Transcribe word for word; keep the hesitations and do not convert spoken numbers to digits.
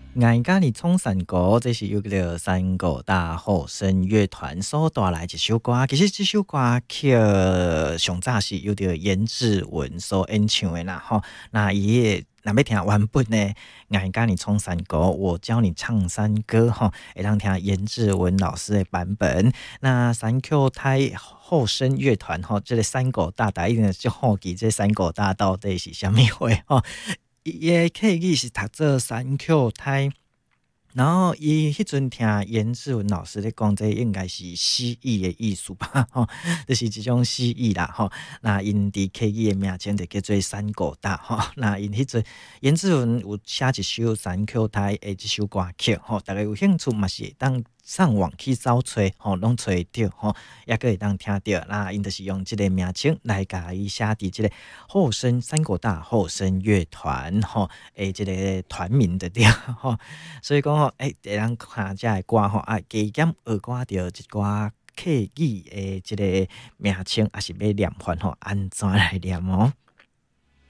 眼甲你冲山歌，这是由个山歌大后生乐团所带来一首歌。其实这首歌曲上早是由着颜志文所演唱的啦吼。那伊个若要听原本呢，眼甲你冲山歌，我教你唱山歌吼，会当听颜志文老师的版本。那三 Q 台后生乐团吼，这个山歌大大一定就好奇，这山歌大到底是虾米货吼？伊个客语是读做三 Q 台。然后伊迄阵听颜志文老师咧讲，这应该是诗意的意思吧？吼，就是一种诗意啦吼。那因伫 K 语的名称就叫做山果大吼。那因迄阵颜志文有写一首三 Q 台的一首歌曲吼，大家有兴趣嘛是会当上网去找找吼，拢找得到吼，也可会当听到。那因就是用即个名称来甲伊写伫即个后生山果大后生乐团吼，诶，即个团名的对吼。所以讲吼，诶、会当看遮个歌吼，啊，加减学歌着一寡客语诶，即个名称，也是要念法吼，安怎来念哦？